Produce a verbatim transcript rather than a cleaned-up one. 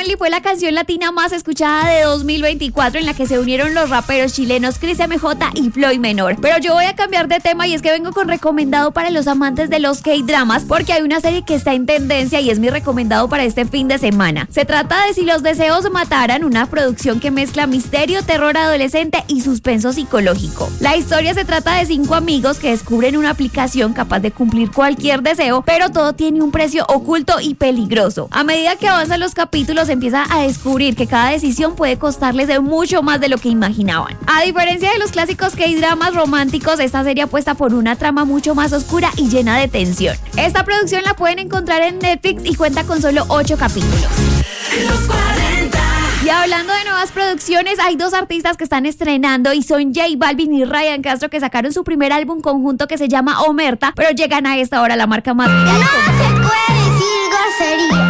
Friendly fue la canción latina más escuchada de dos mil veinticuatro, en la que se unieron los raperos chilenos Cris M J y Floyd Menor. Pero yo voy a cambiar de tema y es que vengo con recomendado para los amantes de los K-dramas, porque hay una serie que está en tendencia y es mi recomendado para este fin de semana. Se trata de Si los deseos mataran, una producción que mezcla misterio, terror adolescente y suspenso psicológico. La historia se trata de cinco amigos que descubren una aplicación capaz de cumplir cualquier deseo, pero todo tiene un precio oculto y peligroso. A medida que avanzan los capítulos, empieza a descubrir que cada decisión puede costarles de mucho más de lo que imaginaban. A diferencia de los clásicos K-dramas románticos, esta serie apuesta por una trama mucho más oscura y llena de tensión. Esta producción la pueden encontrar en Netflix y cuenta con solo ocho capítulos. Los cuarenta. Y hablando de nuevas producciones, hay dos artistas que están estrenando y son J Balvin y Ryan Castro, que sacaron su primer álbum conjunto que se llama Omerta, pero llegan a esta hora la marca más viral. No se puede decir grosería.